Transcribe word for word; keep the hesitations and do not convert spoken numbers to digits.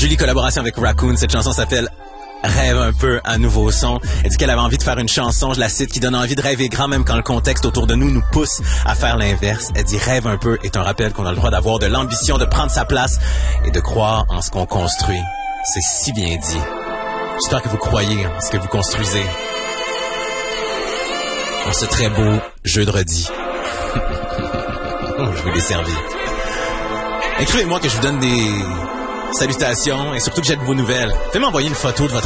Julie, collaboration avec Raccoon. Cette chanson s'appelle Rêve un peu, un nouveau son. Elle dit qu'elle avait envie de faire une chanson, je la cite, qui donne envie de rêver grand même quand le contexte autour de nous nous pousse à faire l'inverse. Elle dit Rêve un peu est un rappel qu'on a le droit d'avoir de l'ambition, de prendre sa place et de croire en ce qu'on construit. C'est si bien dit. J'espère que vous croyez en ce que vous construisez. En ce très beau jeudi. Oh, je vous l'ai servi. Écrivez-moi que je vous donne des salutations et surtout que j'ai de vos nouvelles. Faites-moi envoyer une photo de votre